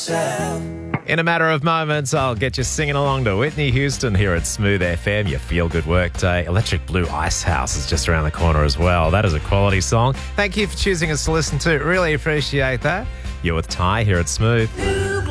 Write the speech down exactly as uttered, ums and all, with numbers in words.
yourself. In a matter of moments, I'll get you singing along to Whitney Houston here at Smooth F M, your feel-good work day. Electric Blue Ice House is just around the corner as well. That is a quality song. Thank you for choosing us to listen to. Really appreciate that. You're with Ty here at Smooth.